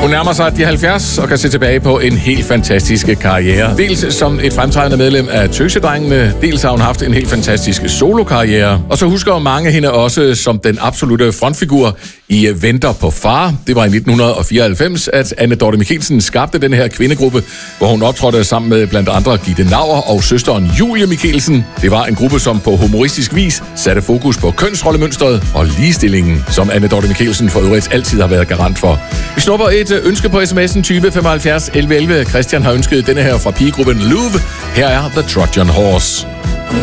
Hun nærmer sig de 70 og kan se tilbage på en helt fantastisk karriere. Dels som et fremtrædende medlem af Tøsedrengene, dels har hun haft en helt fantastisk solokarriere. Og så husker mange hende også som den absolutte frontfigur i Venter på far. Det var i 1994, at Anne Dorthe Michelsen skabte den her kvindegruppe, hvor hun optrådte sammen med blandt andre Gitte Nauer og søsteren Julie Michelsen. Det var en gruppe, som på humoristisk vis satte fokus på kønsrollemønstret og ligestillingen, som Anne Dorthe Michelsen for øvrigt altid har været garant for. Vi snupper et ønske på sms'en 20 75 11 11. Christian har ønsket denne her fra pigegruppen Louvre. Her er The Trojan Horse.